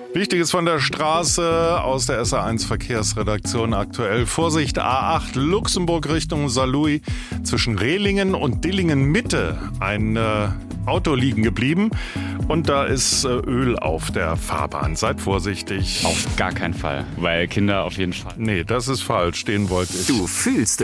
Wichtiges von der Straße aus der SA1 Verkehrsredaktion aktuell. Vorsicht, A8 Luxemburg Richtung Saarlouis. Zwischen Rehlingen und Dillingen Mitte ein Auto liegen geblieben. Und da ist Öl auf der Fahrbahn. Seid vorsichtig. Auf gar keinen Fall, weil Kinder auf jeden Fall. Nee, das ist falsch. Stehen wollte ich. Du fühlst